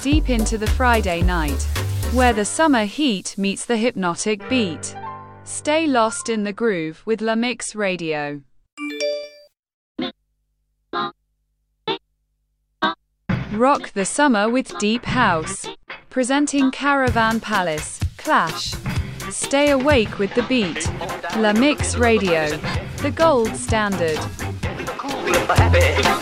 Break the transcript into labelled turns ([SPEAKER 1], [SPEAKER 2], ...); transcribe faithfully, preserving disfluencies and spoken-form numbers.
[SPEAKER 1] deep into the Friday night, where the summer heat meets the hypnotic beat. Stay lost in the groove with La Mix Radio. Rock the summer with deep house. Presenting Caravan Palace, Clash. Stay awake with the beat. La Mix Radio, the gold standard.